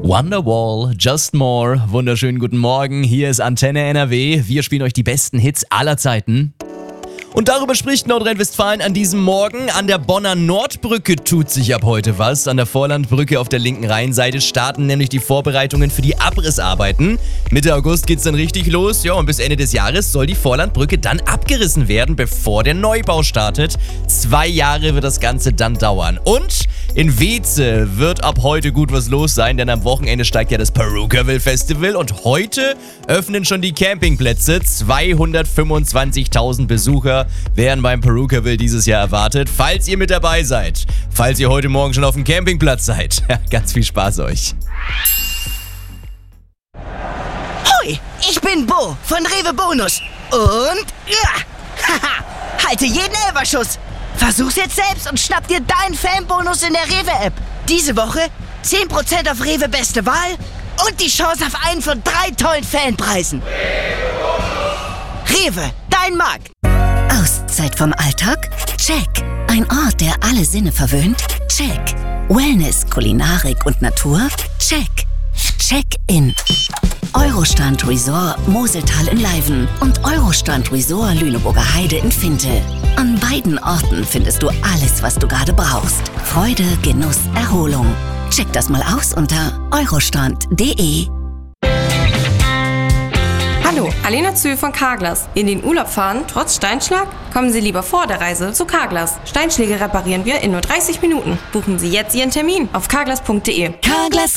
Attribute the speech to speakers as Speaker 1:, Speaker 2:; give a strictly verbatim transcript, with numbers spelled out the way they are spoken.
Speaker 1: Wonderwall, Just More, wunderschönen guten Morgen, hier ist Antenne N R W, wir spielen euch die besten Hits aller Zeiten. Und darüber spricht Nordrhein-Westfalen an diesem Morgen. An der Bonner Nordbrücke tut sich ab heute was. An der Vorlandbrücke auf der linken Rheinseite starten nämlich die Vorbereitungen für die Abrissarbeiten. Mitte August geht's dann richtig los. Ja, und bis Ende des Jahres soll die Vorlandbrücke dann abgerissen werden, bevor der Neubau startet. Zwei Jahre wird das Ganze dann dauern. Und in Weeze wird ab heute gut was los sein, denn am Wochenende steigt ja das Purookerville Festival und heute öffnen schon die Campingplätze. zweihundertfünfundzwanzigtausend Besucher werden beim Purookerville dieses Jahr erwartet. Falls ihr mit dabei seid, falls ihr heute Morgen schon auf dem Campingplatz seid, ganz viel Spaß euch.
Speaker 2: Hoi, ich bin Bo von Rewe Bonus und ja, haha, halte jeden Elferschuss. Versuch's jetzt selbst und schnapp dir deinen Fanbonus in der Rewe-App. Diese Woche zehn Prozent auf Rewe Beste Wahl und die Chance auf einen von drei tollen Fanpreisen. Rewe, dein Markt.
Speaker 3: Auszeit vom Alltag? Check. Ein Ort, der alle Sinne verwöhnt? Check. Wellness, Kulinarik und Natur? Check. Check-in. Eurostrand Resort Moseltal in Leiven und Eurostrand Resort Lüneburger Heide in Finte. An beiden Orten findest du alles, was du gerade brauchst. Freude, Genuss, Erholung. Check das mal aus unter eurostrand punkt de.
Speaker 4: Hallo, Alena Zühl von Carglass. In den Urlaub fahren, trotz Steinschlag? Kommen Sie lieber vor der Reise zu Carglass. Steinschläge reparieren wir in nur dreißig Minuten. Buchen Sie jetzt Ihren Termin auf carglass punkt de.
Speaker 3: Carglass